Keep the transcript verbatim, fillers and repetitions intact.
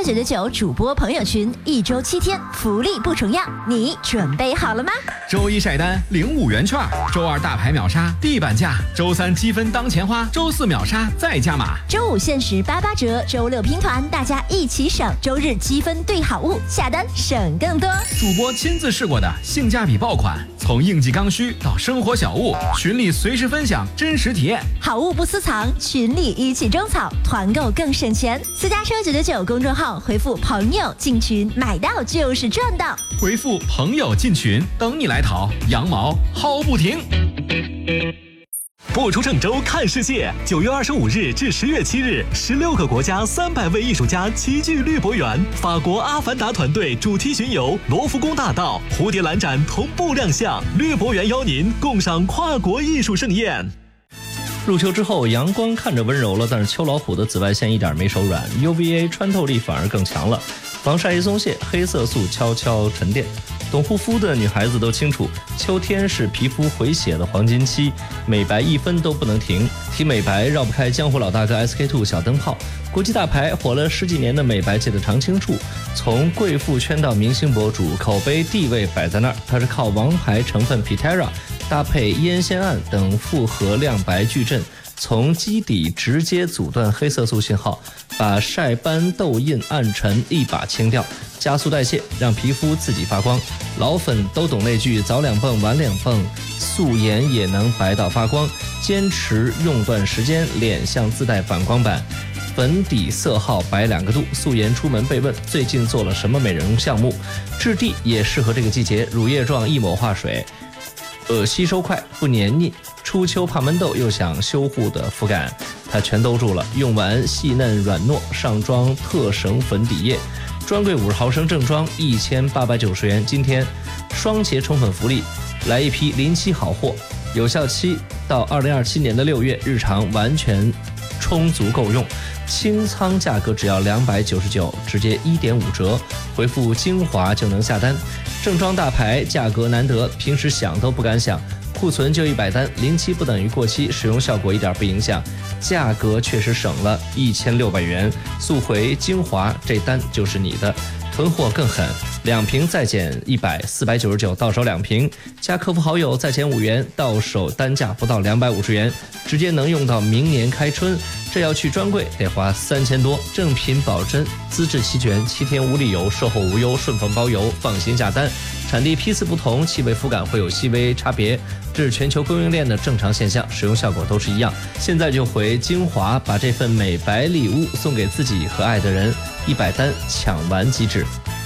九九九主播朋友群，一周七天，福利不重样，你准备好了吗？ 周一晒单领五元券，周二大牌秒杀地板价，周三积分当钱花，周四秒杀再加码， 周五限时八八折，周六拼团，大家一起省，周日积分兑好物，下单省更多。 主播亲自试过的性价比爆款，从应季刚需到生活小物，群里随时分享真实体验， 好物不私藏，群里一起种草，团购更省钱。私家车九九九公众号回复朋友进群，买到就是赚到。 回复朋友进群，等你来淘，羊毛薅不停。 不出郑州看世界，九月二十五日至十月七日，十六个国家三百位艺术家齐聚绿博园。法国阿凡达团队主题巡游，罗浮宫大道、蝴蝶兰展同步亮相。绿博园邀您共赏跨国艺术盛宴。 入秋之后，阳光看着温柔了，但是秋老虎的紫外线一点没手软 ，U V A 穿透力反而更强了。防晒一松懈，黑色素悄悄沉淀。懂护肤的女孩子都清楚，秋天是皮肤回血的黄金期，美白一分都不能停。提美白绕不开江湖老大哥 S K two 小灯泡，国际大牌火了十几年的美白界的常青树，从贵妇圈到明星博主，口碑地位摆在那儿。它是靠王牌成分 Pitera 搭配烟酰胺等复合亮白矩阵，从基底直接阻断黑色素信号，把晒斑、痘印、暗沉一把清掉，加速代谢，让皮肤自己发光。老粉都懂那句早两蹦晚两蹦，素颜也能白到发光。坚持用段时间，脸像自带反光板。粉底色号白两个度，素颜出门被问最近做了什么美容项目？质地也适合这个季节，乳液状一抹化水，呃，吸收快不黏腻。初秋怕闷痘又想修护的肤感，它全兜住了。用完细嫩软糯，上妆特省粉底液。专柜五十毫升正装一千八百九十元，今天双节宠粉福利，来一批临期好货，有效期到二零二七年的六月，日常完全充足够用。清仓价格只要两百九十九，直接一点五折，回复精华就能下单。正装大牌，价格难得，平时想都不敢想。库存就一百单，临期不等于过期，使用效果一点不影响，价格确实省了一千六百元，速回精华，这单就是你的。囤货更狠，两瓶再减一百，四百九十九到手两瓶，加客服好友再减五元，到手单价不到两百五十元，直接能用到明年开春。这要去专柜得花三千多，正品保真，资质齐全，七天无理由，售后无忧，顺丰包邮，放心下单。产地批次不同，气味肤感会有细微差别，这是全球供应链的正常现象，使用效果都是一样。现在就回精华，把这份美白礼物送给自己和爱的人，一百单抢完即止。